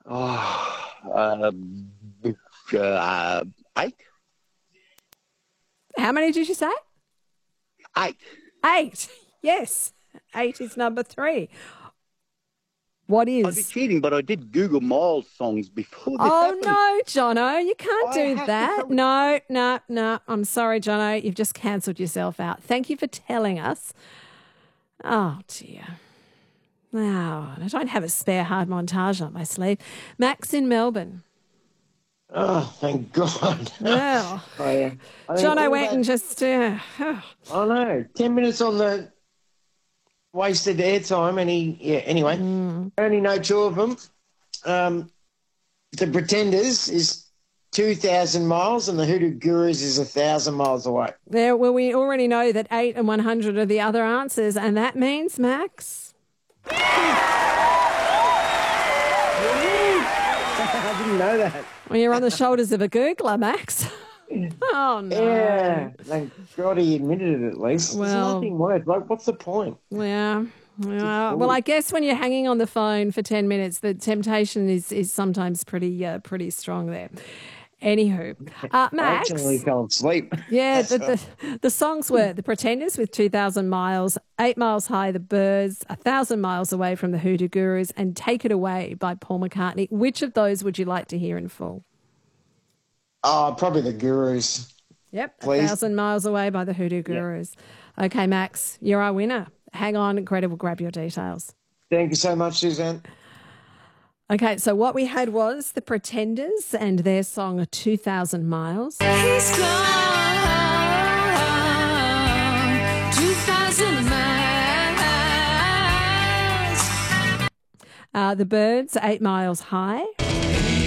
Oh, eight? How many did you say? Eight. 8. Yes. 8 is number 3. What I'd be is? cheating, but I did Google Miles songs before this Oh, happened. no, Jono, you can't I do have to that. go. No, no, no. I'm sorry, Jono. You've just cancelled yourself out. Thank you for telling us. Oh, dear. Now, I don't have a spare hard montage up my sleeve. Max in Melbourne. Oh, thank God. Well, Oh, yeah. I think Jono all went and that, just... I know, 10 minutes on the wasted airtime, and anyway, I only know 2 of them. The Pretenders is 2,000 miles, and the Hoodoo Gurus is 1,000 miles away. There, well, we already know that 8 and 100 are the other answers, and that means, Max... I didn't know that. Well, you're on the shoulders of a Googler, Max. Oh, no. Yeah, thank God he admitted it at least. Well- There's nothing worse. Like, what's the point? Yeah. Well, I guess when you're hanging on the phone for 10 minutes, the temptation is sometimes pretty strong there. Anywho, I Max. actually fell asleep. Yeah, the songs were The Pretenders with 2,000 miles, 8 miles high, The Birds, 1,000 miles away from the Hoodoo Gurus, and Take It Away by Paul McCartney. Which of those would you like to hear in full? Oh, probably the Gurus. Yep, Please. 1,000 miles away by the Hoodoo Gurus. Okay, Max, you're our winner. Hang on, Greta will grab your details. Thank you so much, Suzanne. Okay, so what we had was The Pretenders and their song 2,000 Miles. He's gone 2,000 miles. The Birds, 8 Miles High.